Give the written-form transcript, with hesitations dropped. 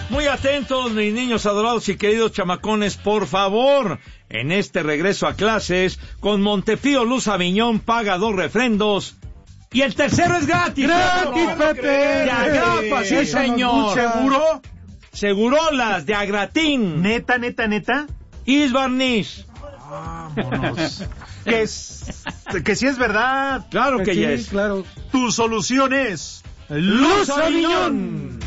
Muy atentos, mis niños adorados y queridos chamacones, por favor, en este regreso a clases, con Montepío Luz Aviñón paga 2 refrendos, y el tercero es gratis. ¡Gratis, Pepe! De Agrapa, sí, señor. ¿Seguro? Segurolas, de Agratín. ¿Neta? Isbarnish. Vámonos. Que sí es verdad. Claro que sí, ya es. Claro. Tu solución es Luz Aviñón.